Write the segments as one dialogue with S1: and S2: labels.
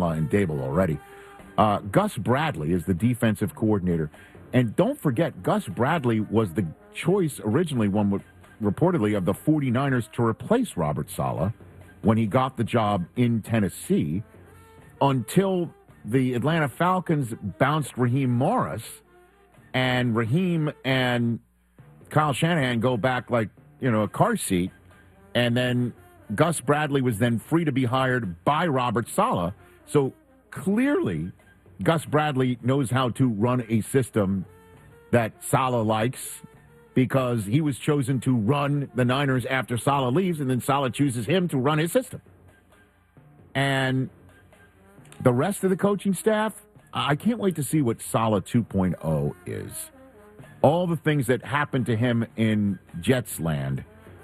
S1: and Dable already. Gus Bradley is the defensive coordinator. And don't forget, Gus Bradley was the choice originally, reportedly, of the 49ers to replace Robert Saleh when he got the job in Tennessee, until the Atlanta Falcons bounced Raheem Morris, and Raheem and Kyle Shanahan go back like, a car seat, and then Gus Bradley was then free to be hired by Robert Saleh. So clearly, Gus Bradley knows how to run a system that Saleh likes, because he was chosen to run the Niners after Saleh leaves, and then Saleh chooses him to run his system. And the rest of the coaching staff, I can't wait to see what Saleh 2.0 is. All the things that happened to him in Jets land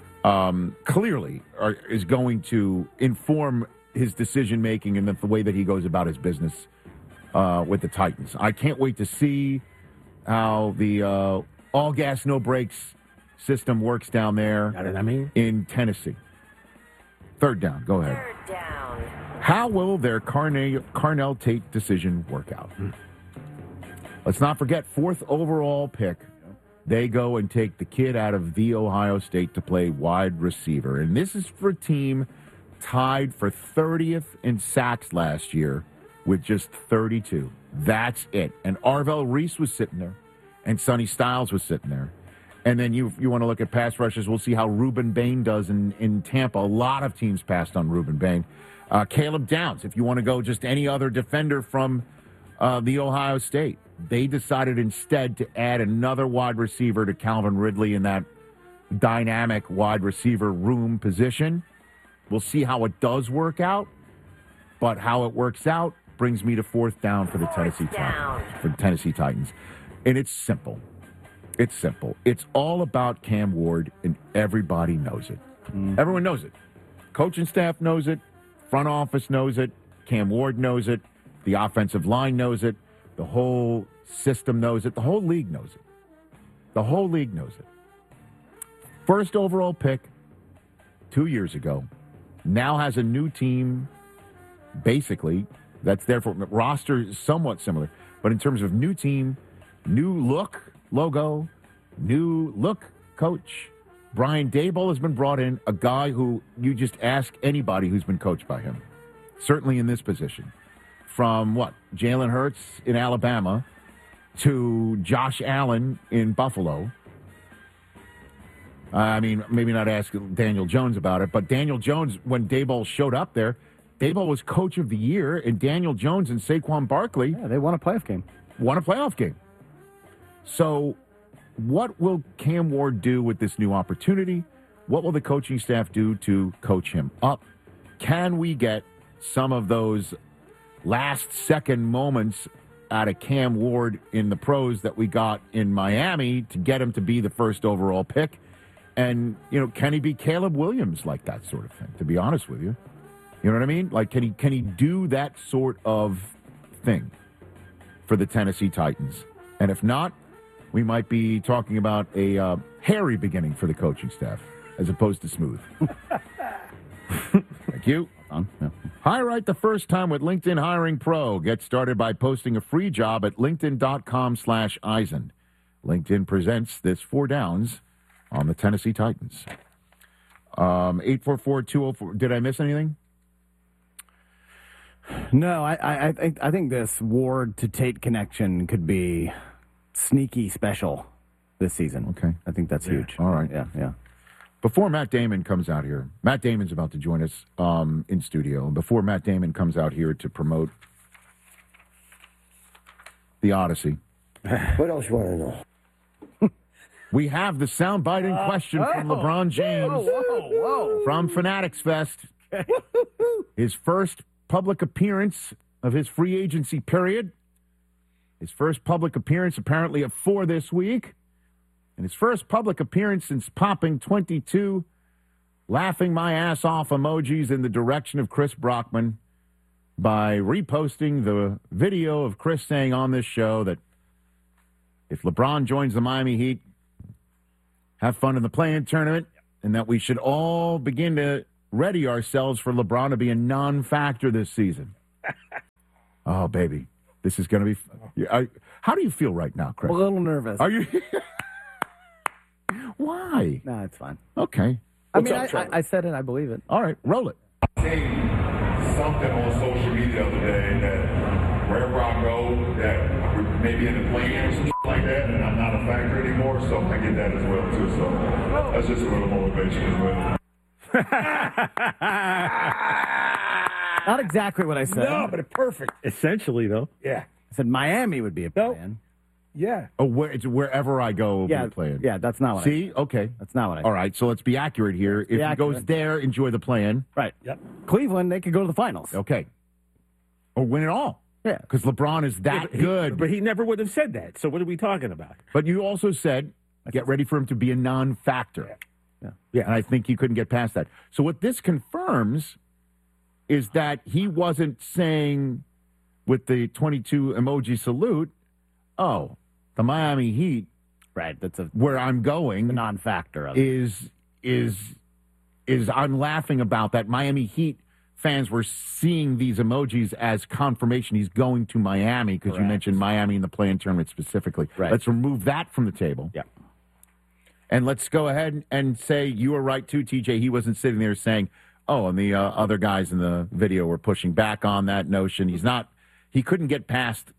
S1: clearly is going to inform his decision-making and the way that he goes about his business with the Titans. I can't wait to see how the all gas, no brakes system works down there in Tennessee. Third down. Go ahead.
S2: Third down.
S1: How will their Carnell Tate decision work out? Let's not forget, 4th overall pick. They go and take the kid out of The Ohio State to play wide receiver. And this is for a team tied for 30th in sacks last year with just 32. That's it. And Arvell Reese was sitting there, and Sonny Styles was sitting there. And then you want to look at pass rushes, we'll see how Reuben Bain does in Tampa. A lot of teams passed on Reuben Bain. Caleb Downs, if you want to go just any other defender from The Ohio State. They decided instead to add another wide receiver to Calvin Ridley in that dynamic wide receiver room position. We'll see how it does work out, but how it works out brings me to 4th down for the Tennessee Titans. And it's simple. It's simple. It's all about Cam Ward, and everybody knows it. Everyone knows it. Coaching staff knows it. Front office knows it. Cam Ward knows it. The offensive line knows it. The whole system knows it. The whole league knows it. The whole league knows it. First overall pick 2 years ago. Now has a new team, basically, that's there for roster is somewhat similar. But in terms of new team, new look, logo, new look, coach, Brian Daboll has been brought in, a guy who you just ask anybody who's been coached by him, certainly in this position. From Jalen Hurts in Alabama to Josh Allen in Buffalo. Maybe not ask Daniel Jones about it, but Daniel Jones, when Daboll showed up there, Daboll was coach of the year, and Daniel Jones and Saquon Barkley.
S3: Yeah, they won a playoff game.
S1: So what will Cam Ward do with this new opportunity? What will the coaching staff do to coach him up? Can we get some of those last-second moments out of Cam Ward in the pros that we got in Miami to get him to be the first overall pick? And, can he be Caleb Williams like that sort of thing, to be honest with you? You know what I mean? Like, can he do that sort of thing for the Tennessee Titans? And if not, we might be talking about a hairy beginning for the coaching staff as opposed to smooth. Thank you. Hire right the first time with LinkedIn Hiring Pro. Get started by posting a free job at linkedin.com/Eisen. LinkedIn presents this 4 Downs on the Tennessee Titans. 844-204. Did I miss anything?
S3: No, I think this Ward to Tate connection could be sneaky special this season.
S1: Okay.
S3: I think that's huge.
S1: All right.
S3: Yeah.
S1: Before Matt Damon comes out here, Matt Damon's about to join us in studio. And before Matt Damon comes out here to promote the Odyssey.
S4: What else you want to know?
S1: We have the soundbite in question from LeBron James from Fanatics Fest. His first public appearance of his free agency period. His first public appearance apparently at 4 this week. And his first public appearance since popping 22 laughing my ass off emojis in the direction of Chris Brockman by reposting the video of Chris saying on this show that if LeBron joins the Miami Heat, have fun in the play-in tournament, and that we should all begin to ready ourselves for LeBron to be a non-factor this season. Oh, baby. This is going to be... how do you feel right now, Chris?
S3: I'm a little nervous.
S1: Are you... Why?
S3: No, it's fine.
S1: Okay.
S3: I said it. I believe it.
S1: All right, roll it.
S2: Seen something on social media the other day that wherever I go, that we may be in the plans and like that, and I'm not a factor anymore, so I get that as well too. So that's just a little motivation as well.
S3: Not exactly what I said.
S5: No, but perfect.
S6: Essentially, though.
S5: Yeah.
S3: I said Miami would be a plan.
S5: Yeah.
S1: Oh, it's wherever I go, we'll be playing.
S3: Yeah, that's not what I
S1: See? Okay.
S3: That's not what I said.
S1: All right, so let's be accurate here. If he goes there, enjoy the play-in.
S3: Right.
S5: Yep.
S3: Cleveland, they could go to the finals.
S1: Okay. Or win it all.
S3: Yeah.
S1: Because LeBron is that good.
S6: But he never would have said that. So what are we talking about?
S1: But you also said, get ready for him to be a non-factor.
S3: Yeah.
S1: And I think you couldn't get past that. So what this confirms is that he wasn't saying with the 22 emoji salute, oh, the Miami Heat,
S3: Right. That's
S1: where I'm going,
S3: the non-factor of it.
S1: is I'm laughing about that. Miami Heat fans were seeing these emojis as confirmation he's going to Miami because you mentioned Miami in the play-in tournament specifically.
S3: Right.
S1: Let's remove that from the table.
S3: Yeah.
S1: And let's go ahead and say you were right, too, TJ. He wasn't sitting there saying, oh, and the other guys in the video were pushing back on that notion. He couldn't get past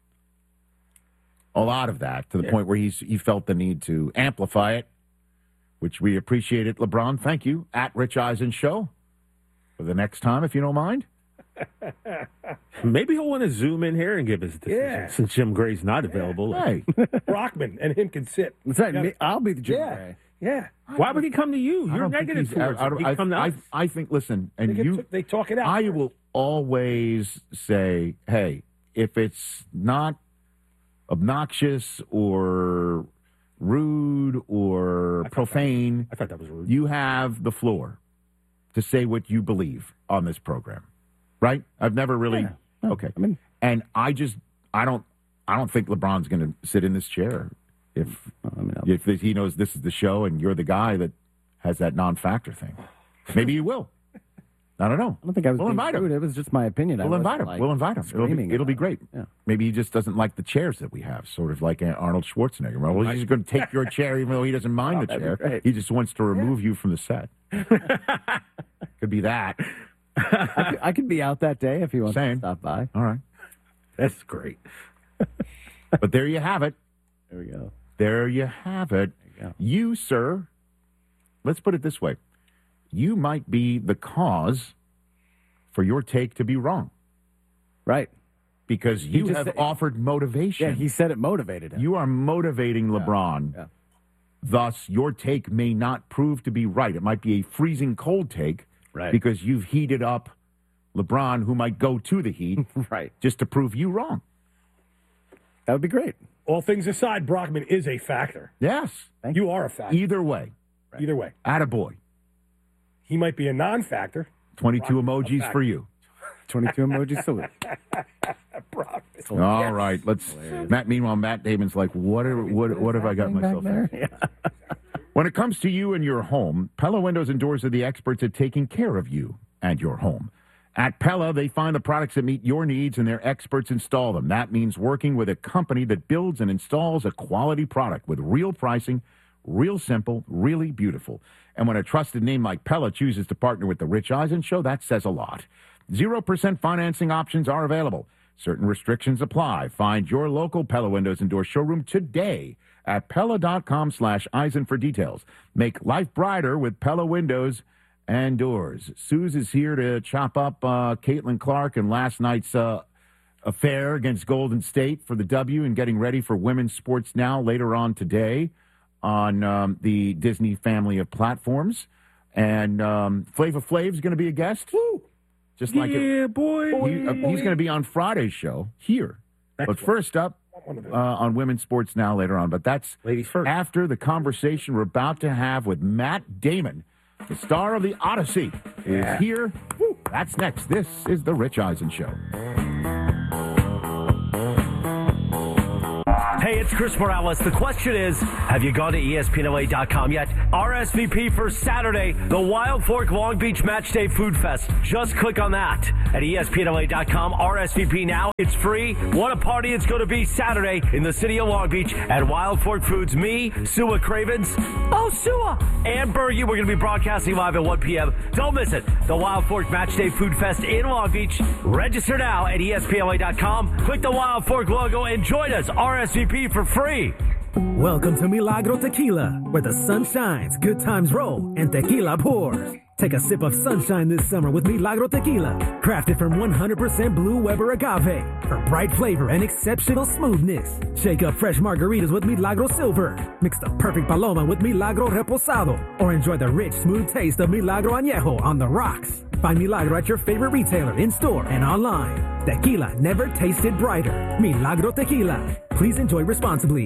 S1: a lot of that to the point where he felt the need to amplify it, which we appreciate it. LeBron, thank you. At Rich Eisen Show for the next time, if you don't mind.
S6: Maybe he'll want to zoom in here and give his decision since Jim Gray's not available.
S1: Hey.
S5: Brockman and him can sit.
S3: That's right. I'll be the Jim Gray.
S5: Yeah.
S6: Why would he come to you?
S1: I
S6: You're
S1: don't think
S6: negative
S1: he's-
S6: towards him. He come to us.
S1: I think, listen, and
S5: They talk it out.
S1: I will always say, hey, if it's not obnoxious or rude or profane,
S6: I thought that was rude.
S1: you have the floor to say what you believe on this program, right? I've never really okay. And I don't think LeBron's going to sit in this chair if he knows this is the show and you're the guy that has that non-factor thing. Maybe you will. I don't know.
S3: I don't think I was
S1: We'll
S3: being
S1: invite him.
S3: rude. It was just my opinion.
S1: We'll invite him. We'll invite him. It'll be great.
S3: Yeah.
S1: Maybe he just doesn't like the chairs that we have, sort of like Arnold Schwarzenegger. Well, he's just going to take your chair, even though he doesn't mind the
S3: that'd
S1: chair.
S3: be great.
S1: He just wants to remove you from the set. Could be that.
S3: I could be out that day if you want
S1: Saying.
S3: to stop by.
S1: All right.
S6: That's great.
S1: But there you have it.
S3: There we go.
S1: There you have it. You, sir, let's put it this way. You might be the cause for your take to be wrong.
S3: Right.
S1: Because you
S3: just
S1: have
S3: said-
S1: offered motivation.
S3: Yeah, he said it motivated him.
S1: You are motivating LeBron.
S3: Yeah.
S1: Thus, your take may not prove to be right. It might be a freezing cold take because you've heated up LeBron, who might go to the Heat,
S3: Right.
S1: just to prove you wrong.
S3: That would be great.
S5: All things aside, Brockman is a factor.
S1: Yes.
S5: You are a factor.
S1: Either way.
S5: Either way.
S1: Attaboy.
S5: He might be a non-factor.
S1: 22 emojis for you.
S3: 22 emoji salute.
S1: All right. Let's. Meanwhile, Matt Damon's like, what have I got myself in? When it comes to you and your home, Pella Windows and Doors are the experts at taking care of you and your home. At Pella, they find the products that meet your needs and their experts install them. That means working with a company that builds and installs a quality product with real pricing, real simple, really beautiful. And when a trusted name like Pella chooses to partner with the Rich Eisen Show, that says a lot. 0% financing options are available. Certain restrictions apply. Find your local Pella Windows and Doors showroom today at Pella.com/Eisen for details. Make life brighter with Pella Windows and Doors. Suze is here to chop up Caitlin Clark and last night's affair against Golden State for the W and getting ready for Women's Sports Now later on today on the Disney family of platforms. And Flava Flav's going to be a guest.
S5: Woo!
S1: Just like
S6: boy.
S1: he's going to be on Friday's show here. But first up, on Women's Sports Now later on. But that's
S6: Ladies first.
S1: after the conversation we're about to have with Matt Damon, the star of The Odyssey, is here. That's next. This is The Rich Eisen Show.
S7: Hey, it's Chris Chris Morales. The question is, have you gone to ESPNLA.com yet? RSVP for Saturday, the Wild Fork Long Beach Match Day Food Fest. Just click on that at ESPNLA.com. RSVP now. It's free. What a party it's going to be Saturday in the city of Long Beach at Wild Fork Foods. Me, Sua Cravens, Sua, and Bergie. We're going to be broadcasting live at 1 p.m. Don't miss it. The Wild Fork Match Day Food Fest in Long Beach. Register now at ESPNLA.com. Click the Wild Fork logo and join us. RSVP for free.
S8: Welcome to Milagro Tequila, where the sun shines, good times roll, and tequila pours. Take a sip of sunshine this summer with Milagro Tequila, crafted from 100% Blue Weber agave for bright flavor and exceptional smoothness. Shake up fresh margaritas with Milagro Silver. Mix the perfect Paloma with Milagro Reposado, or enjoy the rich, smooth taste of Milagro Añejo on the rocks. Find Milagro at your favorite retailer, in-store, and online. Tequila never tasted brighter. Milagro Tequila. Please enjoy responsibly.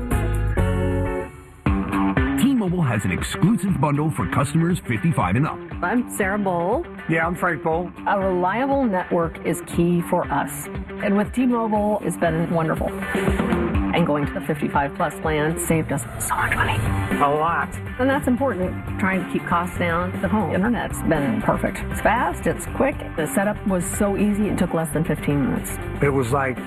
S9: T-Mobile has an exclusive bundle for customers 55 and up.
S10: I'm Sarah Bowl.
S11: Yeah, I'm Frank Bowl.
S10: A reliable network is key for us. And with T-Mobile, it's been wonderful. And going to the 55-plus plan saved us so much money.
S11: A lot.
S10: And that's important. Trying to keep costs down. The home internet's been perfect. It's fast, it's quick. The setup was so easy, it took less than 15 minutes.
S11: It was like,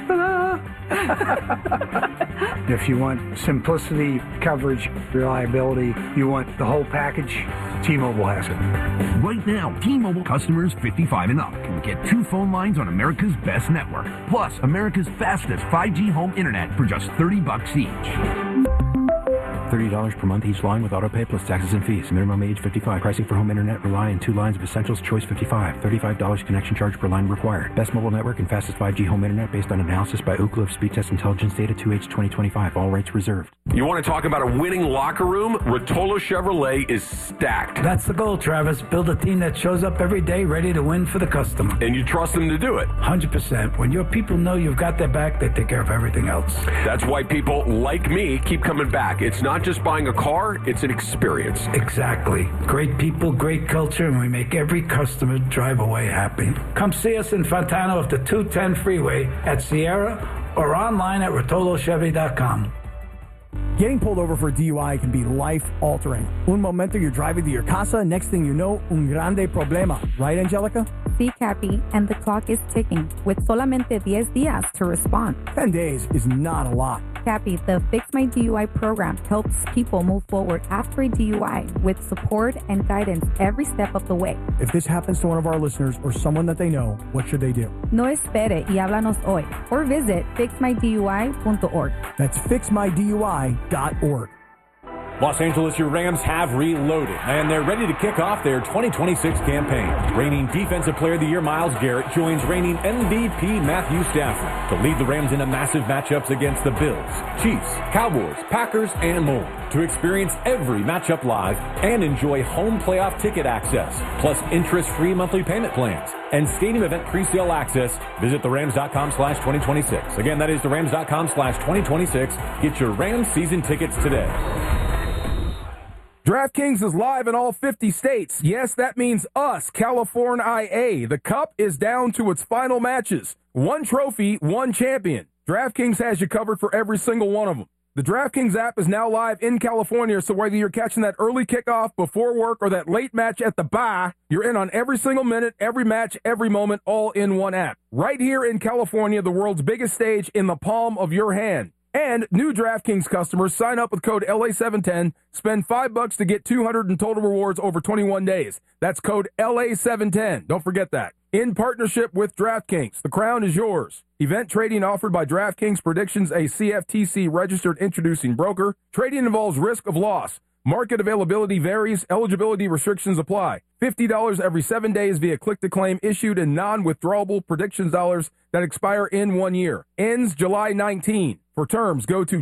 S11: if you want simplicity, coverage, reliability, you want the whole package, T-Mobile has it.
S9: Right now, T-Mobile customers 55 and up can get 2 phone lines on America's best network, plus America's fastest 5G home internet for just $30 each.
S12: $30 per month each line with autopay plus taxes and fees. Minimum age 55. Pricing for home internet rely on 2 lines of Essentials Choice 55. $35 connection charge per line required. Best mobile network and fastest 5G home internet based on analysis by Ookla of Speed Test Intelligence data 2H 2025. All rates reserved.
S13: You want to talk about a winning locker room? Rotolo Chevrolet is stacked.
S14: That's the goal, Travis. Build a team that shows up every day ready to win for the customer.
S13: And you trust them to do it?
S14: 100%. When your people know you've got their back, they take care of everything else.
S13: That's why people like me keep coming back. It's not just buying a car, it's an experience.
S14: Exactly. Great people, great culture, and we make every customer drive away happy. Come see us in Fontana off the 210 freeway at Sierra or online at rotolochevy.com.
S15: Getting pulled over for a DUI can be life-altering. Un momento you're driving to your casa, next thing you know, un grande problema. Right, Angelica?
S16: Sí, Cappy, and the clock is ticking, with solamente 10 días to respond.
S15: 10 days is not a lot.
S16: Cappy, the Fix My DUI program helps people move forward after a DUI with support and guidance every step of the way.
S15: If this happens to one of our listeners or someone that they know, what should they do?
S16: No espere y háblanos hoy, or visit fixmydui.org.
S15: That's fixmydui.org.
S17: Los Angeles, your Rams have reloaded, and they're ready to kick off their 2026 campaign. Reigning Defensive Player of the Year Myles Garrett joins reigning MVP Matthew Stafford to lead the Rams into massive matchups against the Bills, Chiefs, Cowboys, Packers, and more. To experience every matchup live and enjoy home playoff ticket access, plus interest-free monthly payment plans and stadium event presale access, visit therams.com/2026. Again, that is therams.com/2026. Get your Rams season tickets today.
S18: DraftKings is live in all 50 states. Yes, that means us, California IA. The Cup is down to its final matches. 1 trophy, 1 champion. DraftKings has you covered for every single one of them. The DraftKings app is now live in California, so whether you're catching that early kickoff before work or that late match at the bar, you're in on every single minute, every match, every moment, all in one app. Right here in California, the world's biggest stage in the palm of your hand. And new DraftKings customers sign up with code LA710, spend $5 to get $200 in total rewards over 21 days. That's code LA710. Don't forget that. In partnership with DraftKings, the crown is yours. Event trading offered by DraftKings Predictions, a CFTC registered introducing broker. Trading involves risk of loss. Market availability varies. Eligibility restrictions apply. $50 every 7 days via click-to-claim issued in non-withdrawable predictions dollars that expire in 1 year. Ends July 19. For terms, go to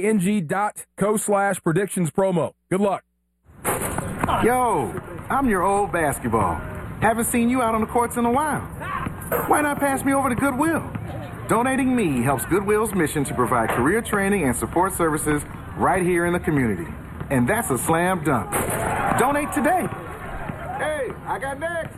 S18: dkng.co/predictions promo. Good luck.
S19: Yo, I'm your old basketball. Haven't seen you out on the courts in a while. Why not pass me over to Goodwill? Donating me helps Goodwill's mission to provide career training and support services right here in the community. And that's a slam dunk. Donate today. Hey, I got next.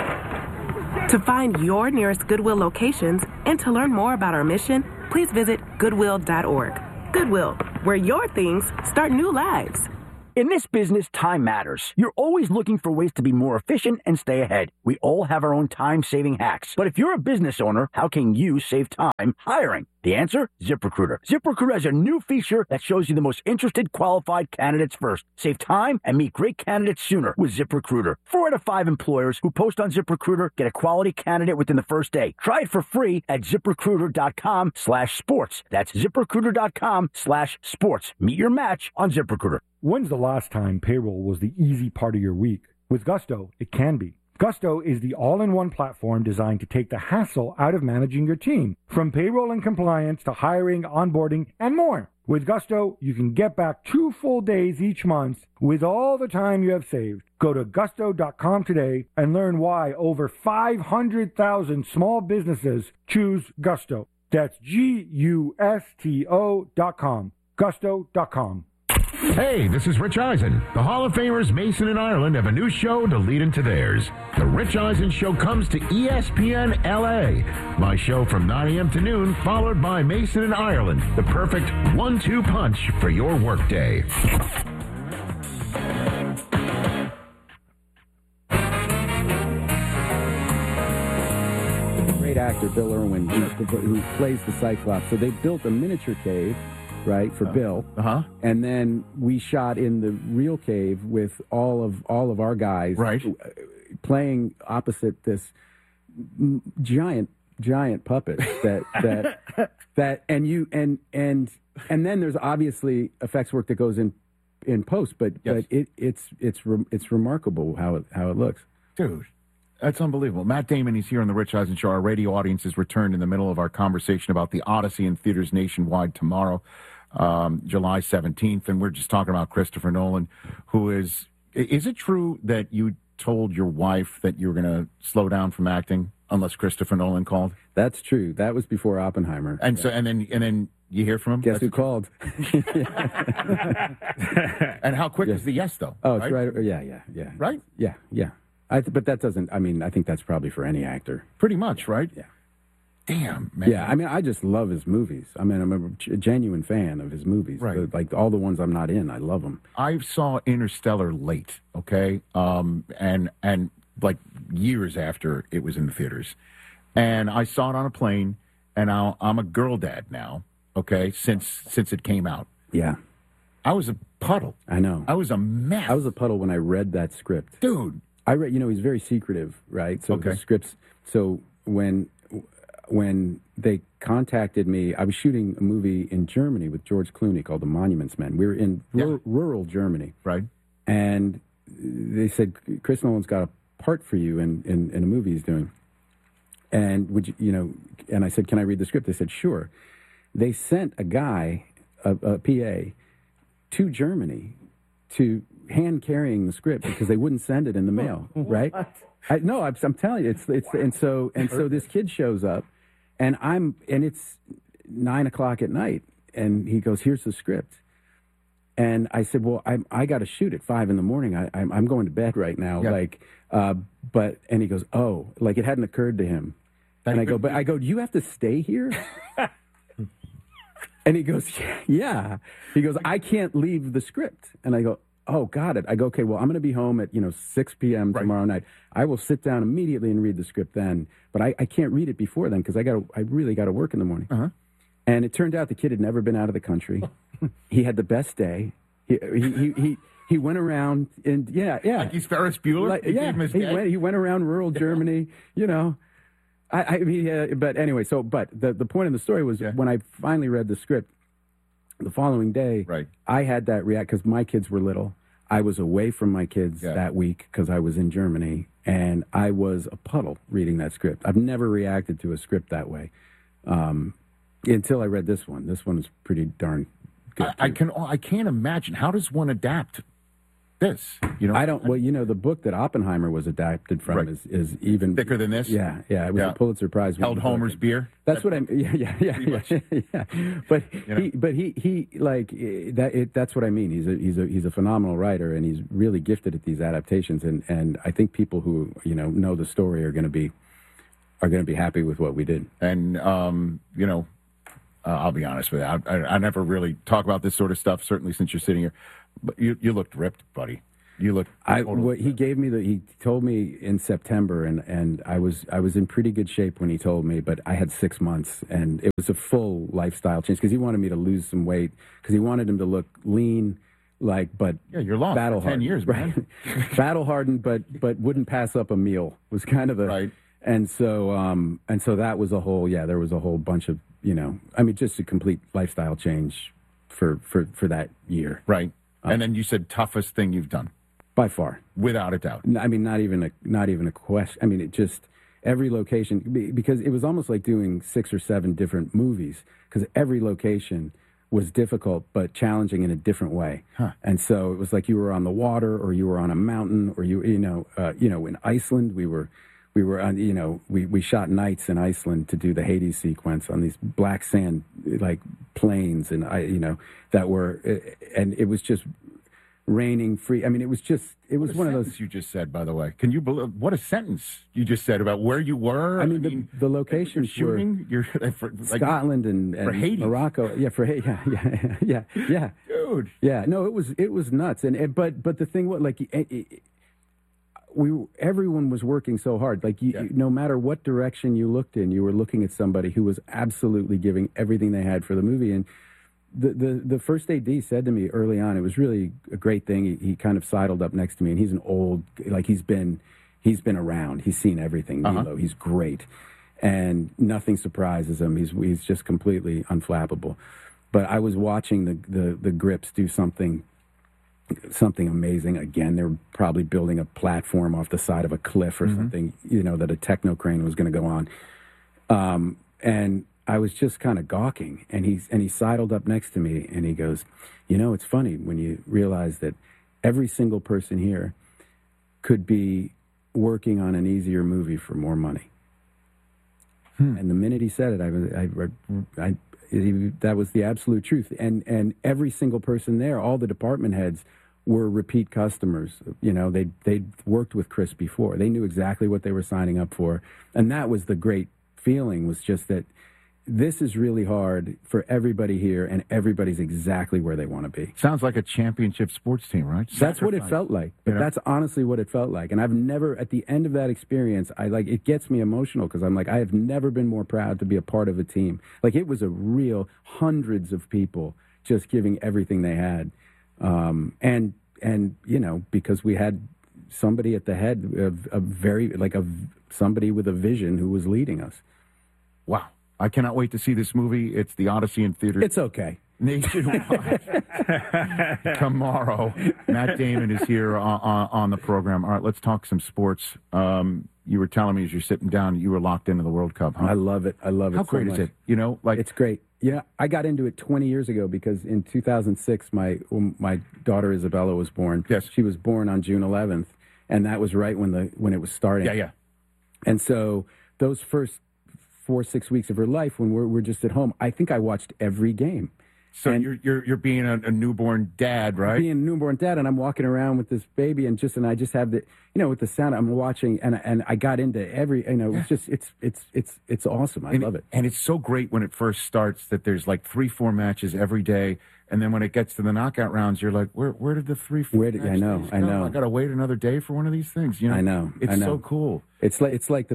S20: To find your nearest Goodwill locations and to learn more about our mission, please visit goodwill.org. Goodwill, where your things start new lives.
S21: In this business, time matters. You're always looking for ways to be more efficient and stay ahead. We all have our own time-saving hacks. But if you're a business owner, how can you save time hiring? The answer? ZipRecruiter. ZipRecruiter has a new feature that shows you the most interested qualified candidates first. Save time and meet great candidates sooner with ZipRecruiter. 4 out of 5 employers who post on ZipRecruiter get a quality candidate within the first day. Try it for free at ZipRecruiter.com/sports. That's ZipRecruiter.com/sports. Meet your match on ZipRecruiter.
S22: When's the last time payroll was the easy part of your week? With Gusto, it can be. Gusto is the all-in-one platform designed to take the hassle out of managing your team, from payroll and compliance to hiring, onboarding, and more. With Gusto, you can get back 2 full days each month with all the time you have saved. Go to gusto.com today and learn why over 500,000 small businesses choose Gusto. That's GUSTO.com. Gusto.com.
S23: Hey, this is Rich Eisen. The Hall of Famers Mason and Ireland have a new show to lead into theirs. The Rich Eisen Show comes to ESPN LA. My show from 9 a.m. to noon, followed by Mason and Ireland, the perfect 1-2 punch for your workday.
S24: Great actor, Bill Irwin, who plays the Cyclops. So they built a miniature cave, right, for Bill. And then we shot in the real cave with all of our guys,
S1: right,
S24: playing opposite this giant puppet that and then there's obviously effects work that goes in post, but it's remarkable how it looks.
S1: Dude, that's unbelievable. Matt Damon, he's here on the Rich Eisen Show. Our radio audience has returned in the middle of our conversation about the Odyssey in theaters nationwide tomorrow, July 17th, and we're just talking about Christopher Nolan, who is it true that you told your wife that you were going to slow down from acting unless Christopher Nolan called?
S24: That's true. That was before Oppenheimer.
S1: And so, and then you hear from him?
S24: Guess who called?
S1: And how quick is the yes, though?
S24: Oh, it's right. Yeah.
S1: Right?
S24: Yeah. But that doesn't, I think that's probably for any actor.
S1: Pretty much, right?
S24: Yeah.
S1: Damn, man.
S24: Yeah, I just love his movies. I'm a genuine fan of his movies.
S1: Right.
S24: Like all the ones I'm not in, I love them.
S1: I saw Interstellar late, okay? And like years after it was in the theaters. And I saw it on a plane, and I'm a girl dad now, okay, since it came out.
S24: Yeah.
S1: I was a puddle.
S24: I know.
S1: I was a mess.
S24: I was a puddle when I read that script.
S1: Dude.
S24: I read, he's very secretive, right? So the scripts, so when they contacted me, I was shooting a movie in Germany with George Clooney called The Monuments Men. We were in rural Germany.
S1: Right.
S24: And they said, Chris Nolan's got a part for you in a movie he's doing. And would you, and I said, can I read the script? They said, sure. They sent a guy, a PA, to Germany to hand carrying the script because they wouldn't send it in the mail, right? No, I'm telling you, and so this kid shows up, and it's 9 o'clock at night, and he goes, "Here's the script," and I said, "Well, I got to shoot at 5 in the morning. I'm going to bed right now." Yep. And he goes, "Oh," like it hadn't occurred to him, and I go, "Do you have to stay here?" And he goes, "Yeah." He goes, "I can't leave the script," and I go, "Oh, got it." I go, "Okay, well, I'm going to be home at 6 p.m. tomorrow night. I will sit down immediately and read the script then, but I can't read it before then because I really got to work in the morning." And it turned out the kid had never been out of the country. He had the best day. He went around and
S1: like he's Ferris Bueller.
S24: He went around rural Germany. But anyway, but the point of the story was when I finally read the script. The following day, I had that react because my kids were little. I was away from my kids that week because I was in Germany, and I was a puddle reading that script. I've never reacted to a script that way until I read this one. This one is pretty darn good.
S1: I can't imagine. How does one adapt this?
S24: I don't. Well, the book that Oppenheimer was adapted from is even
S1: thicker than this.
S24: Yeah. It was a Pulitzer Prize.
S1: Held Homer's beer.
S24: That's what I'm. Yeah. But he like that. That's what I mean. He's a phenomenal writer, and he's really gifted at these adaptations. And I think people who know the story are going to be happy with what we did.
S1: And I'll be honest with you. I never really talk about this sort of stuff, certainly since you're sitting here. But you looked ripped, buddy. You look.
S24: What he gave me, he told me in September, and I was in pretty good shape when he told me, but I had 6 months, and it was a full lifestyle change because he wanted me to lose some weight because he wanted him to look lean, but
S1: you're long
S24: battle
S1: for 10
S24: hardened,
S1: years, man.
S24: battle hardened, but wouldn't pass up a meal was kind of the
S1: right.
S24: And so that was a whole there was a whole bunch of just a complete lifestyle change for that year,
S1: right. And then you said toughest thing you've done.
S24: By far.
S1: Without a doubt.
S24: I mean, not even a question. I mean, it just, every location, because it was almost like doing 6 or 7 different movies, because every location was difficult but challenging in a different way.
S1: Huh.
S24: And so it was like you were on the water, or you were on a mountain, or in Iceland, we were on, we shot nights in Iceland to do the Hades sequence on these black sand, plains, and that were, and it was just raining free. I mean, it was one of those.
S1: You just said, by the way, can you believe what a sentence you just said about where you were?
S24: I mean the locations
S1: shooting. You're
S24: Scotland and Morocco. Yeah, for Hades. Yeah.
S1: Dude.
S24: Yeah. No, it was nuts. But the thing was, everyone was working so hard. No matter what direction you looked in, you were looking at somebody who was absolutely giving everything they had for the movie. And the first AD said to me early on, it was really a great thing. He kind of sidled up next to me, and he's an old, he's been around. He's seen everything. Milo, he's great, and nothing surprises him. He's just completely unflappable. But I was watching the grips do something amazing. Again, they were probably building a platform off the side of a cliff or something, that a techno crane was going to go on, and I was just kind of gawking, and he sidled up next to me, and he goes, it's funny when you realize that every single person here could be working on an easier movie for more money. And the minute he said it, that was the absolute truth. And every single person there, all the department heads, were repeat customers. They'd worked with Chris before. They knew exactly what they were signing up for, and that was the great feeling. Was just that. This is really hard for everybody here, and everybody's exactly where they want to be.
S1: Sounds like a championship sports team, right?
S24: That's what it felt like. But that's honestly what it felt like. And I've never, at the end of that experience, it gets me emotional because I'm like, I have never been more proud to be a part of a team. It was a real hundreds of people just giving everything they had. And because we had somebody at the head of somebody with a vision who was leading us.
S1: Wow. I cannot wait to see this movie. It's The Odyssey in theaters.
S24: It's okay.
S1: Nationwide. Tomorrow. Matt Damon is here on the program. All right, let's talk some sports. You were telling me as you're sitting down, you were locked into the World Cup, huh?
S24: I love it.
S1: How great is it?
S24: It's great. Yeah, I got into it 20 years ago because in 2006, my daughter Isabella was born.
S1: Yes.
S24: She was born on June 11th, and that was right when it was starting.
S1: Yeah.
S24: And so those first 4-6 weeks of her life, when we're just at home, I think I watched every game.
S1: So you're being a newborn dad, right?
S24: Being a newborn dad, and I'm walking around with this baby, and I just have the, with the sound, I'm watching, and I got into every, it's just, it's awesome. I love it.
S1: And it's so great when it first starts that there's 3-4 matches every day. And then when it gets to the knockout rounds, you're like, where did the 3-4 matches
S24: I know.
S1: I got to wait another day for one of these things.
S24: I know.
S1: It's so cool.
S24: It's like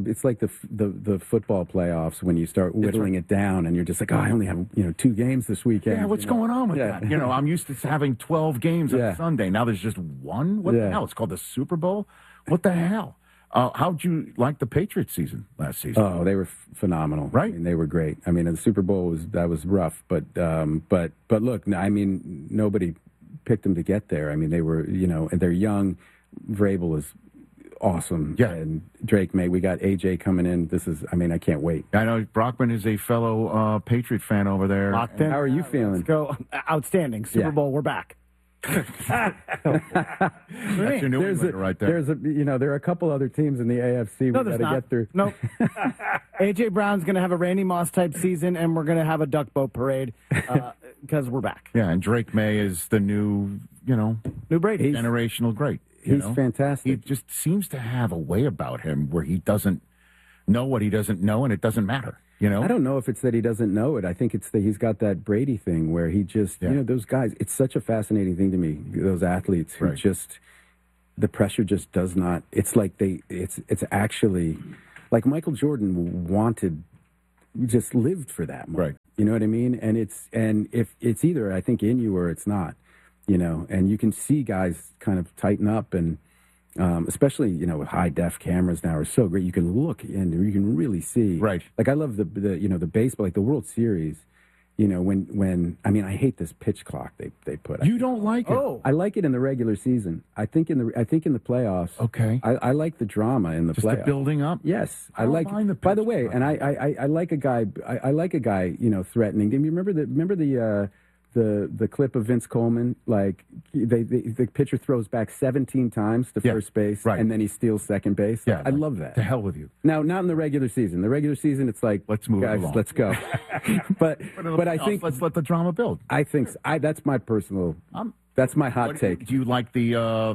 S24: the football playoffs when you start whittling it down, and you're just like, I only have 2 games this weekend.
S1: Yeah, what's going on with that? I'm used to having 12 games on Sunday. Now there's just one. What the hell? It's called the Super Bowl. What the hell? How'd you like the Patriots season last season?
S24: Oh, they were phenomenal.
S1: Right?
S24: I mean, they were great. I mean, the Super Bowl was rough, but look, I mean, nobody picked them to get there. I mean, they were, and they're young. Vrabel is awesome.
S1: Yeah.
S24: And Drake May, we got AJ coming in. I can't wait.
S1: I know Brockman is a fellow Patriot fan over there.
S24: Locked in. How are you feeling?
S2: Let's go. Outstanding. Super Bowl, we're back.
S1: That's your New England right there.
S24: There are a couple other teams in the AFC we got to get through.
S2: Nope. AJ Brown's going to have a Randy Moss type season, and we're going to have a duck boat parade because we're back.
S1: Yeah, and Drake May is the new
S2: Brady,
S1: generational great.
S24: He's fantastic.
S1: He just seems to have a way about him where he doesn't know what he doesn't know, and it doesn't matter. You know,
S24: I don't know if it's that he doesn't know it. I think it's that he's got that Brady thing where he just, you know, those guys. It's such a fascinating thing to me. Those athletes who just, the pressure just does not. It's like it's actually like Michael Jordan just lived for that moment. Right. You know what I mean? And if it's either I think in you or it's not. You know, and you can see guys kind of tighten up and. Especially, you know, with high def cameras now are so great. You can look and you can really see. Right. Like I love the baseball, like the World Series. You know, when I mean, I hate this pitch clock they put.
S1: You don't like it?
S24: Oh, I like it in the regular season. I think in the playoffs. Okay. I like the drama in the playoffs.
S1: Just the building up.
S24: Yes, I like. By the way, and I like a guy. I like a guy. You know, threatening. Do you remember the clip of Vince Coleman, like the pitcher throws back 17 times to first base, and then he steals second base. Yeah, I love that.
S1: To hell with you.
S24: Now, not in the regular season. The regular season, it's like
S1: let's move
S24: guys,
S1: along.
S24: let's go. but I think
S1: let's let the drama build.
S24: I think that's my personal. That's my hot take.
S1: Do you like the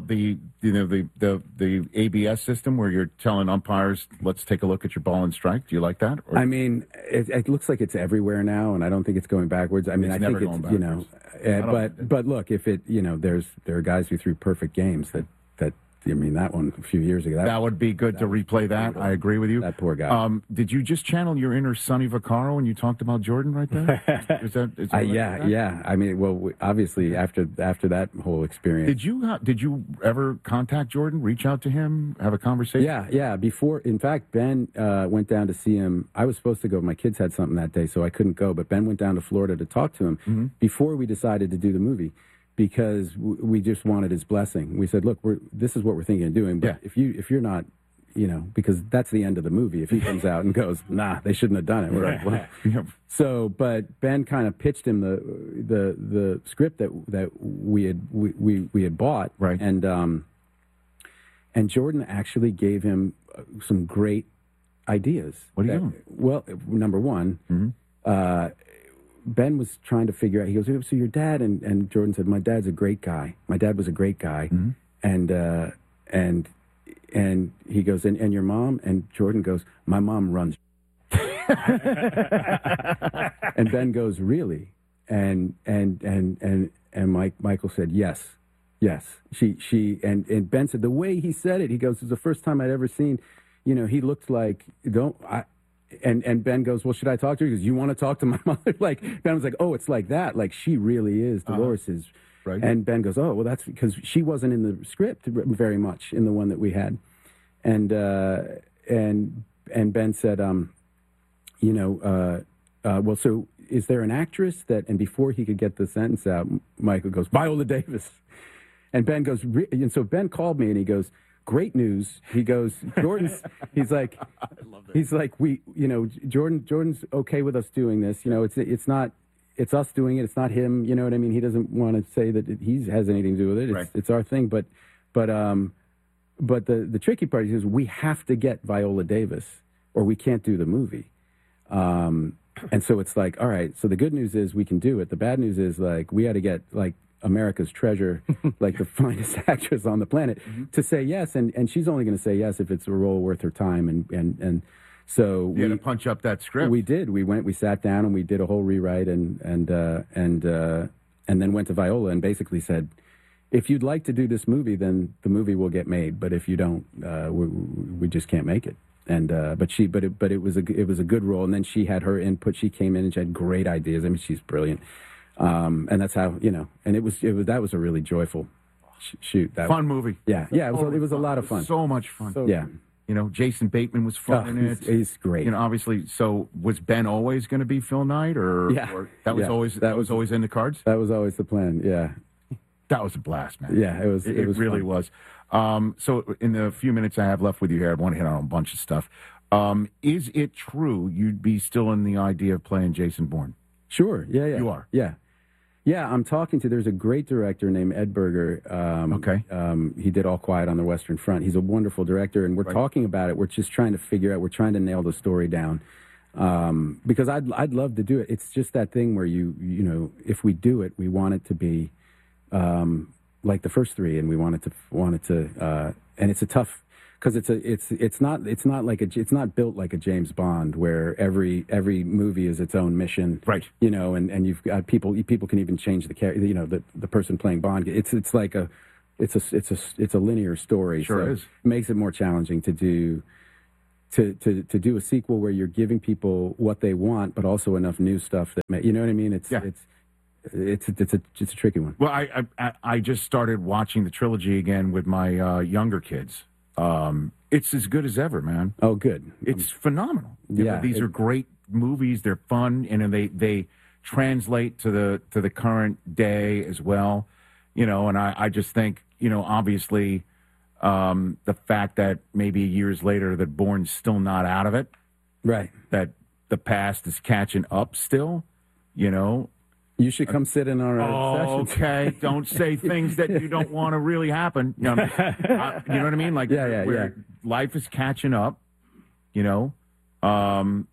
S1: ABS system where you're telling umpires, let's take a look at your ball and strike? Do you like that? Or?
S24: I mean, it looks like it's everywhere now, and I don't think it's going backwards. I mean, I think it's, you know, but look, if it, you know, there are guys who threw perfect games that I mean, that one a few years ago.
S1: That would be good to replay that. I agree with you.
S24: That poor guy.
S1: Did you just channel your inner Sonny Vaccaro when you talked about Jordan right there? Is that
S24: yeah. I mean, well, obviously after that whole experience.
S1: Did you ever contact Jordan? Reach out to him? Have a conversation?
S24: Yeah. Before, in fact, Ben went down to see him. I was supposed to go. My kids had something that day, so I couldn't go. But Ben went down to Florida to talk to him before we decided to do the movie. Because we just wanted his blessing. We said, look, this is what we're thinking of doing. But if you're not, you know, because that's the end of the movie. If he comes out and goes, nah, they shouldn't have done it. We're like, well. So, but Ben kind of pitched him the script that we had bought, right? And Jordan actually gave him some great ideas.
S1: What are you doing?
S24: Well, number one. Ben was trying to figure out, he goes, so your dad, and Jordan said, my dad's a great guy. My dad was a great guy. And he goes, and your mom? And Jordan goes, my mom runs. And Ben goes, really? And Michael said, yes. She, and Ben said, the way he said it, he goes, it's the first time I'd ever seen, you know, he looked like, And Ben goes, well, should I talk to her? He goes, you want to talk to my mother? Like, Ben was like, oh, it's like that. Like, she really is. Dolores is. Right. And Ben goes, oh, well, that's because she wasn't in the script very much in the one that we had. And Ben said, well, so is there an actress that, and before he could get the sentence out, Michael goes, Viola Davis. And Ben goes, and so Ben called me and he goes, great news. He goes, he's like, Jordan's okay with us doing this. You know, it's not, it's us doing it. It's not him. You know what I mean? He doesn't want to say that he has anything to do with it. It's our thing. But the tricky part is we have to get Viola Davis or we can't do the movie. And so it's like, all right, so the good news is we can do it. The bad news is like, we had to get like America's treasure, like the finest actress on the planet, to say yes, and she's only going to say yes if it's a role worth her time, and so
S1: we had to punch up that script.
S24: We did. We sat down and we did a whole rewrite, and then went to Viola and basically said, if you'd like to do this movie, then the movie will get made, but if you don't, we just can't make it. And but it was a good role, and then she had her input. She came in and she had great ideas. I mean, she's brilliant. And that's how, you know, and that was a really joyful shoot.
S1: Fun movie.
S24: Yeah. It was a lot of fun.
S1: So much fun.
S24: Yeah.
S1: You know, Jason Bateman was fun in it.
S24: He's great.
S1: You know, obviously. So was Ben always going to be Phil Knight, or that was always in the cards?
S24: That was always the plan. Yeah.
S1: That was a blast, man.
S24: Yeah, it was.
S1: It really
S24: fun.
S1: Was. So in the few minutes I have left with you here, I want to hit on a bunch of stuff. Is it true you'd be still in the idea of playing Jason Bourne?
S24: Sure. Yeah.
S1: You are.
S24: Yeah. Yeah, I'm talking to, there's a great director named Ed Berger. He did All Quiet on the Western Front. He's a wonderful director, and we're talking about it. We're just trying to figure out, we're trying to nail the story down. Because I'd love to do it. It's just that thing where you know, if we do it, we want it to be like the first three, and we want it to, and it's a tough, because it's not built like a James Bond where every movie is its own mission,
S1: right?
S24: You know, and you've got people can even change the person playing Bond. It's like it's a linear story.
S1: Sure
S24: so
S1: is.
S24: It makes it more challenging to do a sequel where you're giving people what they want, but also enough new stuff that you know what I mean. It's a tricky one.
S1: Well, I just started watching the trilogy again with my younger kids. It's as good as ever, man.
S24: Oh, good.
S1: It's phenomenal. You know, these are great movies. They're fun, and they translate to the current day as well. You know, and I just think, you know, obviously, the fact that maybe years later that Bourne's still not out of it,
S24: right?
S1: That the past is catching up still. You know.
S24: You should come sit in our sessions.
S1: Okay. Don't say things that you don't want to really happen. You know what I mean? Like, life is catching up. You know, and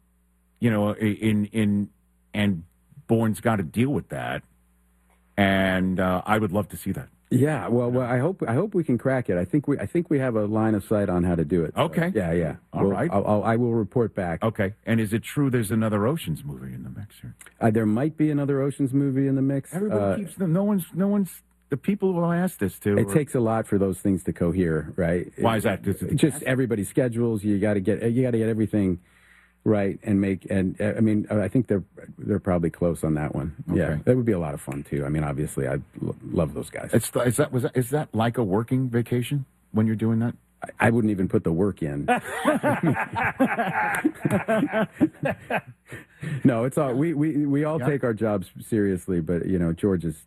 S1: Bourne's got to deal with that, and I would love to see that.
S24: Yeah, well, I hope we can crack it. I think we have a line of sight on how to do it. So,
S1: Okay.
S24: Yeah.
S1: All right.
S24: I will report back.
S1: Okay. And is it true there's another Ocean's movie in the mix here?
S24: There might be another Ocean's movie in the mix.
S1: Everybody keeps them. No one's. The people who I asked this to.
S24: It takes a lot for those things to cohere, right?
S1: Why is that?
S24: Just everybody's schedules. You got to get everything right and I mean, I think they're probably close on that one.
S1: Okay.
S24: Yeah, that would be a lot of fun too. I mean, obviously, I love those guys.
S1: Is that like a working vacation when you're doing that?
S24: I wouldn't even put the work in. No, it's all we all take our jobs seriously, but you know, George is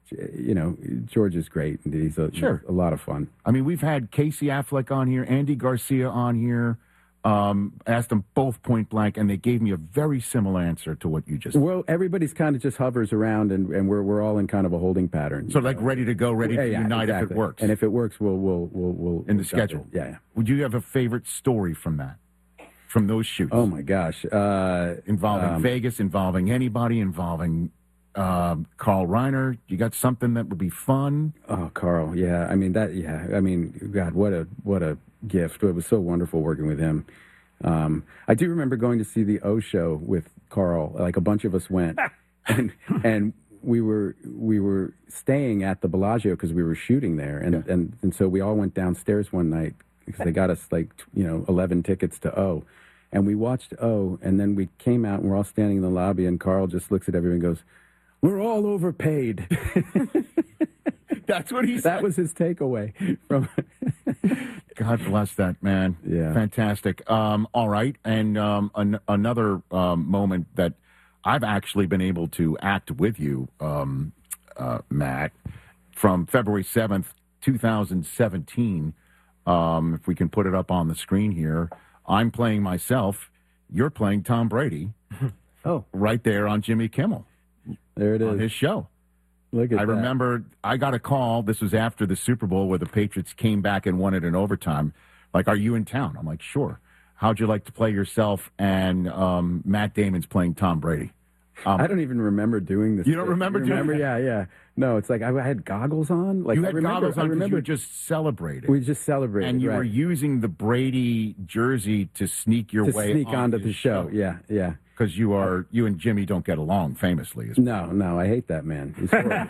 S24: great and he's a lot of fun.
S1: I mean, we've had Casey Affleck on here, Andy Garcia on here. Asked them both point blank, and they gave me a very similar answer to what you just.
S24: Well, everybody's kind of just hovers around, and we're all in kind of a holding pattern.
S1: So, like, ready to go, ready to unite
S24: exactly.
S1: if it works.
S24: And if it works, we'll
S1: in the schedule.
S24: Yeah.
S1: Would you have a favorite story from that, from those shoots?
S24: Oh my gosh,
S1: involving Vegas, involving anybody, involving Carl Reiner. You got something that would be fun?
S24: Oh, Carl, yeah. I mean that. Yeah, I mean, God, what a gift. It was so wonderful working with him. I do remember going to see the O Show with Carl. Like a bunch of us went, and we were staying at the Bellagio because we were shooting there, and so we all went downstairs one night because they got us 11 tickets to O, and we watched O, and then we came out and we're all standing in the lobby, and Carl just looks at everyone and goes, "We're all overpaid."
S1: That's what he said.
S24: That was his takeaway from.
S1: God bless that man.
S24: Yeah,
S1: fantastic. All right, and another moment that I've actually been able to act with you, Matt, from February 7th, 2017. If we can put it up on the screen here, I'm playing myself. You're playing Tom Brady.
S24: Oh,
S1: right there on Jimmy Kimmel.
S24: There it is
S1: on his show.
S24: Look at
S1: I remember I got a call. This was after the Super Bowl where the Patriots came back and won it in overtime. Like, are you in town? I'm like, sure. How'd you like to play yourself? And Matt Damon's playing Tom Brady.
S24: I don't even remember doing this.
S1: You don't remember doing it?
S24: Yeah. No, it's like I had goggles on. Like
S1: you had goggles on because you were
S24: just
S1: celebrating.
S24: We just celebrated.
S1: And you were using the Brady jersey to sneak your way
S24: sneak onto the show. Yeah.
S1: Because you and Jimmy don't get along famously.
S24: No, I hate that man. He's horrible.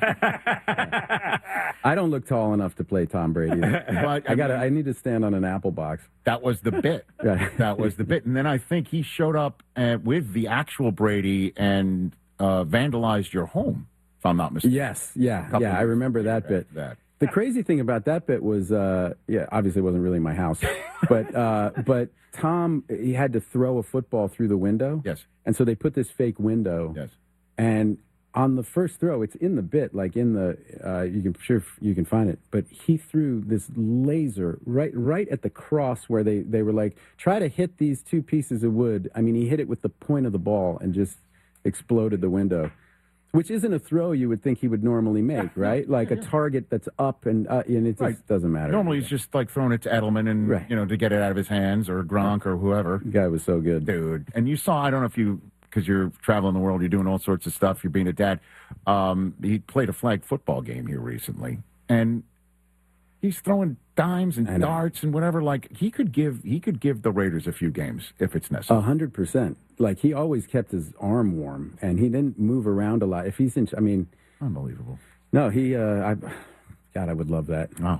S24: I don't look tall enough to play Tom Brady. But I need to stand on an apple box.
S1: That was the bit. That was the bit. And then I think he showed up with the actual Brady and vandalized your home, if I'm not mistaken.
S24: Yes, yeah. I remember that bit. The crazy thing about that bit was, obviously it wasn't really my house, but Tom, he had to throw a football through the window.
S1: Yes.
S24: And so they put this fake window.
S1: Yes.
S24: And on the first throw, it's in the bit, like in the, you can find it, but he threw this laser right at the cross where they were like, try to hit these two pieces of wood. I mean, he hit it with the point of the ball and just exploded the window. Which isn't a throw you would think he would normally make, right? Like a target that's up and it just doesn't matter.
S1: Normally he's just like throwing it to Edelman and to get it out of his hands or Gronk or whoever.
S24: The guy was so good.
S1: Dude. And you saw, I don't know if you, because you're traveling the world, you're doing all sorts of stuff, you're being a dad. He played a flag football game here recently. And he's throwing dimes and darts and whatever. Like he could give the Raiders a few games if it's necessary.
S24: 100%. Like he always kept his arm warm, and he didn't move around a lot. If he's in, I mean,
S1: unbelievable.
S24: No, God, I would love that.
S1: Oh.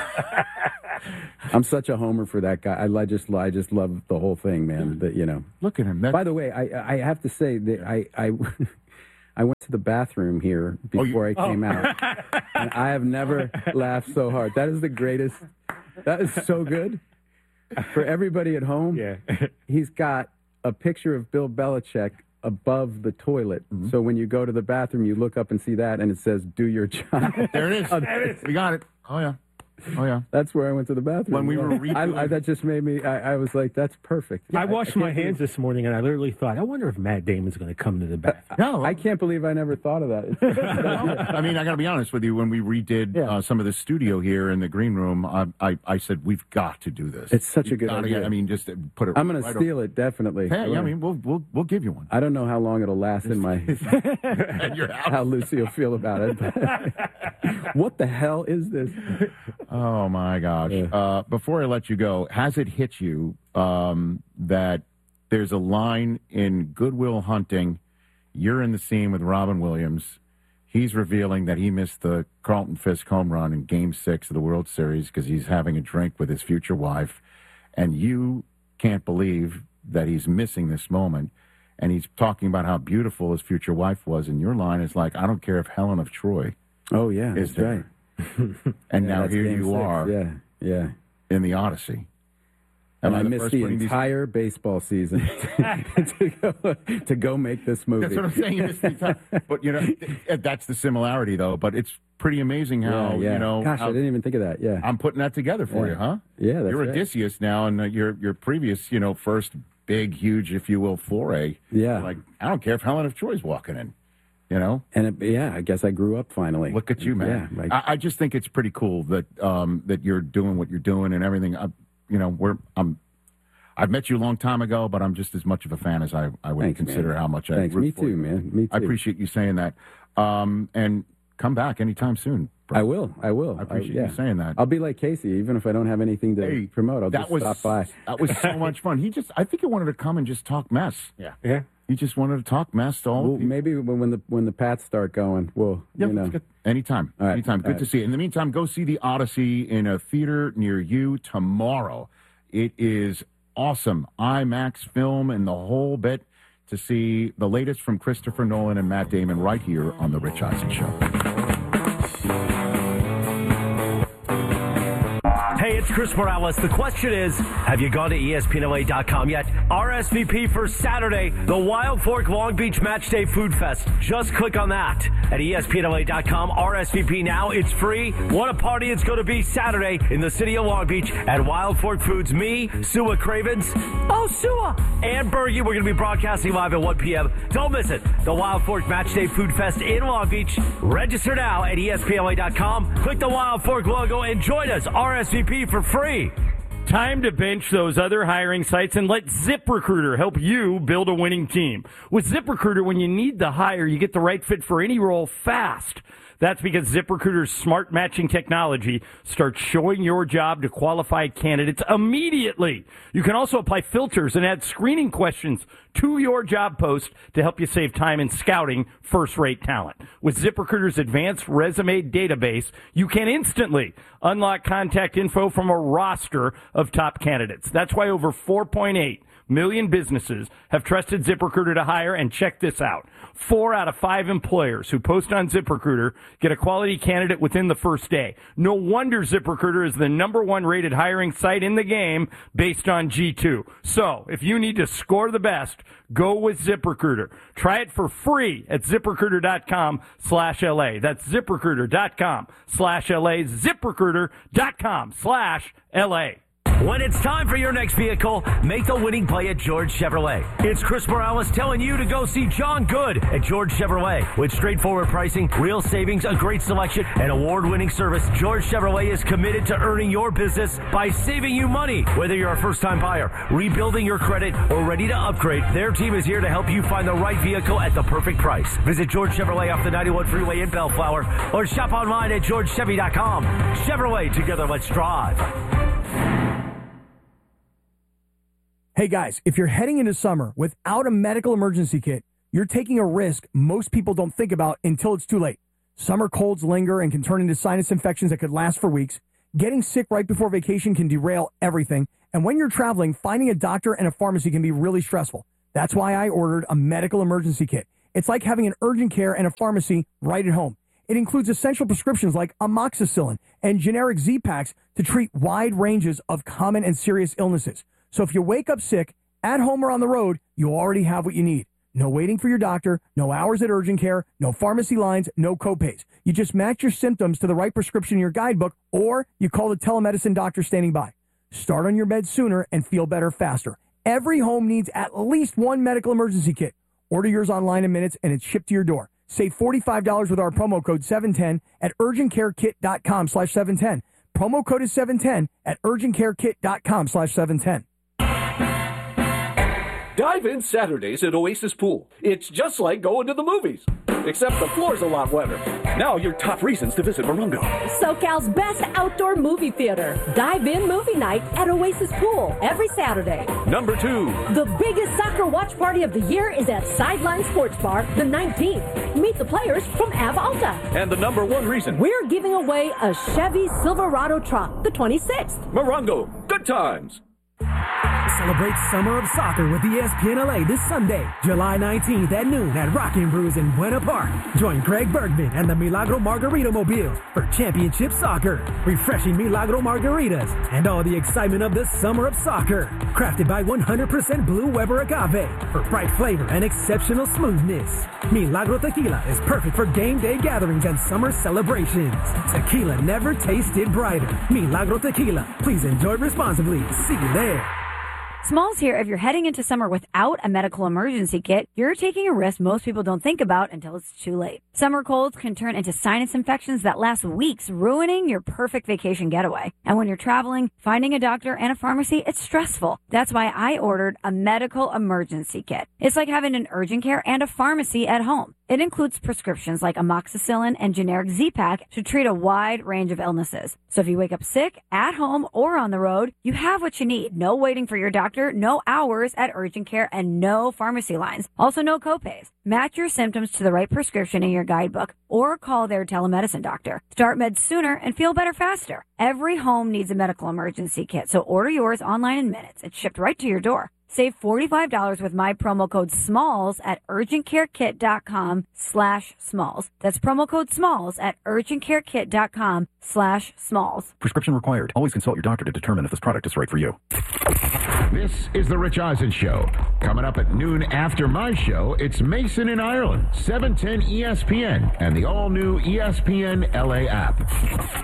S24: I'm such a homer for that guy. I just love the whole thing, man. That
S1: Look at him.
S24: By the way, I have to say that I went to the bathroom here before I came out, and I have never laughed so hard. That is the greatest. That is so good for everybody at home.
S3: Yeah.
S24: He's got a picture of Bill Belichick above the toilet.
S1: Mm-hmm.
S24: So when you go to the bathroom, you look up and see that, and it says, "Do your job."
S1: There it is. We got it. Oh, yeah. Oh, yeah.
S24: That's where I went to the bathroom.
S1: When we were redoing...
S24: that just made me, I was like, that's perfect.
S3: I washed my hands this morning, and I literally thought, I wonder if Matt Damon's going to come to the bathroom.
S24: No. I can't believe I never thought of that.
S1: I mean, I got to be honest with you. When we redid some of the studio here in the green room, I said, we've got to do this.
S24: It's such a good idea.
S1: I mean, just put it
S24: I'm going to steal it, definitely.
S1: Hey, I mean, we'll give you one.
S24: I don't know how long it'll last in my...
S1: At your house.
S24: How Lucy will feel about it. But what the hell is this?
S1: Oh, my gosh. Before I let you go, has it hit you that there's a line in Good Will Hunting? You're in the scene with Robin Williams. He's revealing that he missed the Carlton Fisk home run in Game 6 of the World Series because he's having a drink with his future wife. And you can't believe that he's missing this moment. And he's talking about how beautiful his future wife was. And your line is like, I don't care if Helen of Troy is there.
S24: Right.
S1: And now here you are in the Odyssey.
S24: And I missed the entire baseball season to go make this movie.
S1: That's what I'm saying. You missed the entire, but, that's the similarity, though. But it's pretty amazing how,
S24: Gosh, I didn't even think of that. Yeah.
S1: I'm putting that together for you, huh?
S24: Yeah, that's
S1: You're
S24: right.
S1: Odysseus now, and your previous, first big, huge, if you will, foray.
S24: Yeah.
S1: Like, I don't care if Helen of Troy's walking in.
S24: And I guess I grew up finally.
S1: Look at you, man.
S24: Yeah,
S1: I just think it's pretty cool that that you're doing what you're doing and everything. I've met you a long time ago, but I'm just as much of a fan as I would
S24: Thanks,
S1: consider
S24: man.
S1: how much I
S24: Thanks.
S1: root
S24: Me
S1: for
S24: too,
S1: you.
S24: man. Me too.
S1: I appreciate you saying that. And come back anytime soon. Bro.
S24: I will. I
S1: appreciate you saying that.
S24: I'll be like Casey, even if I don't have anything to promote. I'll just stop by.
S1: That was so much fun. I think he wanted to come and just talk mess.
S24: Yeah.
S1: He just wanted to talk mess to all
S24: Well,
S1: people.
S24: maybe when the Pats start going,
S1: Anytime.
S24: All right.
S1: Anytime. Good
S24: All
S1: to
S24: right.
S1: see you. In the meantime, go see The Odyssey in a theater near you tomorrow. It is awesome. IMAX film and the whole bit to see the latest from Christopher Nolan and Matt Damon right here on The Rich Eisen Show.
S7: Hey, it's Chris Morales. The question is, have you gone to ESPNLA.com yet? RSVP for Saturday, the Wild Fork Long Beach Match Day Food Fest. Just click on that at ESPNLA.com. RSVP now. It's free. What a party it's going to be Saturday in the city of Long Beach at Wild Fork Foods. Me, Sua Cravens. Oh, Sua! And Bergie. We're going to be broadcasting live at 1 p.m. Don't miss it. The Wild Fork Match Day Food Fest in Long Beach. Register now at ESPNLA.com. Click the Wild Fork logo and join us. RSVP for free.
S4: Time to bench those other hiring sites and let ZipRecruiter help you build a winning team. With ZipRecruiter, when you need the hire, you get the right fit for any role fast. That's because ZipRecruiter's smart matching technology starts showing your job to qualified candidates immediately. You can also apply filters and add screening questions to your job post to help you save time in scouting first-rate talent. With ZipRecruiter's advanced resume database, you can instantly unlock contact info from a roster of top candidates. That's why over 4.8 million businesses have trusted ZipRecruiter to hire, and check this out. 4 out of 5 employers who post on ZipRecruiter get a quality candidate within the first day. No wonder ZipRecruiter is the #1 rated hiring site in the game based on G2. So, if you need to score the best, go with ZipRecruiter. Try it for free at ZipRecruiter.com/LA. That's ZipRecruiter.com/LA. ZipRecruiter.com/LA.
S7: When it's time for your next vehicle, make the winning play at George Chevrolet. It's Chris Morales telling you to go see John Good at George Chevrolet. With straightforward pricing, real savings, a great selection, and award-winning service, George Chevrolet is committed to earning your business by saving you money. Whether you're a first-time buyer, rebuilding your credit, or ready to upgrade, their team is here to help you find the right vehicle at the perfect price. Visit George Chevrolet off the 91 freeway in Bellflower or shop online at GeorgeChevy.com. Chevrolet, together let's drive.
S15: Hey guys, if you're heading into summer without a medical emergency kit, you're taking a risk most people don't think about until it's too late. Summer colds linger and can turn into sinus infections that could last for weeks. Getting sick right before vacation can derail everything. And when you're traveling, finding a doctor and a pharmacy can be really stressful. That's why I ordered a medical emergency kit. It's like having an urgent care and a pharmacy right at home. It includes essential prescriptions like amoxicillin and generic Z-Packs to treat wide ranges of common and serious illnesses. So if you wake up sick, at home or on the road, you already have what you need. No waiting for your doctor, no hours at urgent care, no pharmacy lines, no copays. You just match your symptoms to the right prescription in your guidebook, or you call the telemedicine doctor standing by. Start on your bed sooner and feel better faster. Every home needs at least one medical emergency kit. Order yours online in minutes and it's shipped to your door. Save $45 with our promo code 710 at urgentcarekit.com/710. Promo code is 710 at urgentcarekit.com/710.
S5: Dive in Saturdays at Oasis Pool. It's just like going to the movies, except the floor's a lot wetter. Now your top reasons to visit Morongo.
S6: SoCal's best outdoor movie theater. Dive in movie night at Oasis Pool every Saturday.
S5: Number 2.
S6: The biggest soccer watch party of the year is at Sideline Sports Bar the 19th. Meet the players from Av Alta.
S5: And the number 1 reason.
S6: We're giving away a Chevy Silverado truck the 26th.
S5: Morongo. Good times.
S8: Celebrate Summer of Soccer with ESPN LA this Sunday, July 19th at noon at Rockin' Brews in Buena Park. Join Greg Bergman and the Milagro Margarita Mobile for championship soccer, refreshing Milagro margaritas, and all the excitement of the Summer of Soccer. Crafted by 100% Blue Weber agave for bright flavor and exceptional smoothness. Milagro Tequila is perfect for game day gatherings and summer celebrations. Tequila never tasted brighter. Milagro Tequila. Please enjoy responsibly. See you there.
S10: Smalls here. If you're heading into summer without a medical emergency kit, you're taking a risk most people don't think about until it's too late. Summer colds can turn into sinus infections that last weeks, ruining your perfect vacation getaway. And when you're traveling, finding a doctor and a pharmacy, it's stressful. That's why I ordered a medical emergency kit. It's like having an urgent care and a pharmacy at home. It includes prescriptions like amoxicillin and generic Z-Pack to treat a wide range of illnesses. So if you wake up sick, at home, or on the road, you have what you need. No waiting for your doctor, no hours at urgent care, and no pharmacy lines. Also no copays. Match your symptoms to the right prescription in your guidebook or call their telemedicine doctor. Start meds sooner and feel better faster. Every home needs a medical emergency kit, so order yours online in minutes. It's shipped right to your door. Save $45 with my promo code SMALLS at urgentcarekit.com/smalls. That's promo code SMALLS at urgentcarekit.com/smalls.
S12: Prescription required. Always consult your doctor to determine if this product is right for you.
S23: This is The Rich Eisen Show. Coming up at noon after my show, it's Mason in Ireland, 710 ESPN, and the all-new ESPN LA app.